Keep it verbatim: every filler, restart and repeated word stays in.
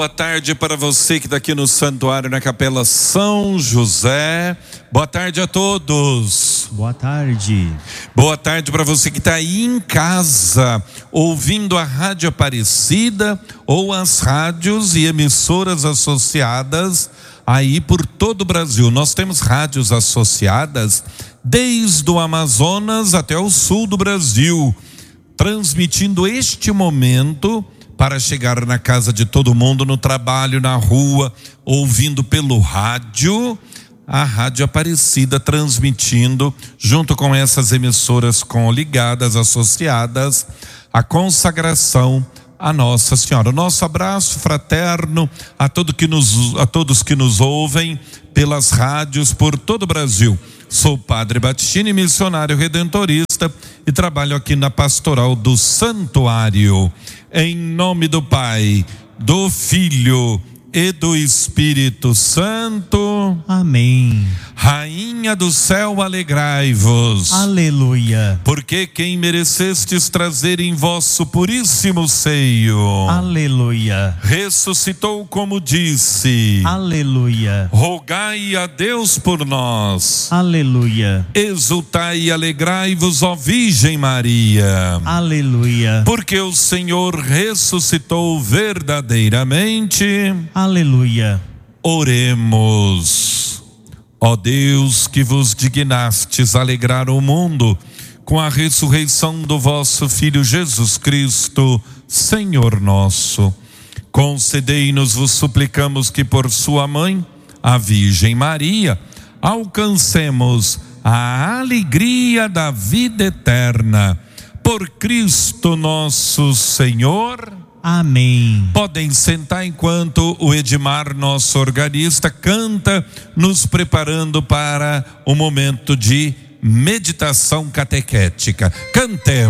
Boa tarde para você que está aqui no Santuário, na Capela São José. Boa tarde a todos. Boa tarde. Boa tarde para você que está aí em casa, ouvindo a Rádio Aparecida ou as rádios e emissoras associadas aí por todo o Brasil. Nós temos rádios associadas desde o Amazonas até o sul do Brasil, transmitindo este momento para chegar na casa de todo mundo, no trabalho, na rua, ouvindo pelo rádio, a Rádio Aparecida transmitindo, junto com essas emissoras ligadas, associadas, a consagração a Nossa Senhora. O nosso abraço fraterno a, todo que nos, a todos que nos ouvem pelas rádios por todo o Brasil. Sou o Padre Battistini, missionário redentorista, e trabalho aqui na Pastoral do Santuário. Em nome do Pai, do Filho e do Espírito Santo. Amém. Rainha do céu, alegrai-vos. Aleluia. Porque quem merecestes trazer em vosso puríssimo seio, aleluia, ressuscitou como disse. Aleluia. Rogai a Deus por nós. Aleluia. Exultai e alegrai-vos, ó Virgem Maria. Aleluia. Porque o Senhor ressuscitou verdadeiramente. Aleluia. Oremos. Ó Deus, que vos dignastes alegrar o mundo com a ressurreição do vosso Filho Jesus Cristo, Senhor nosso, concedei-nos, vos suplicamos, que por sua mãe, a Virgem Maria, alcancemos a alegria da vida eterna. Por Cristo nosso Senhor. Amém. Podem sentar enquanto o Edmar, nosso organista, canta, nos preparando para o momento de meditação catequética. Cantemos.